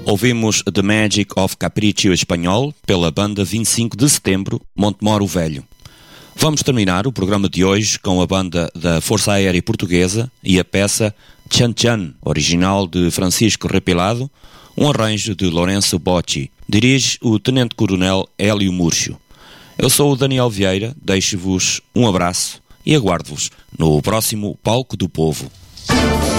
Ouvimos The Magic of Capriccio Espanhol pela banda 25 de Setembro, Montemoro Velho. Vamos terminar o programa de hoje com a banda da Força Aérea Portuguesa e a peça Chan Chan, original de Francisco Repilado, um arranjo de Lourenço Bocci. Dirige o Tenente-Coronel Hélio Murcho. Eu sou o Daniel Vieira, deixo-vos um abraço e aguardo-vos no próximo Palco do Povo.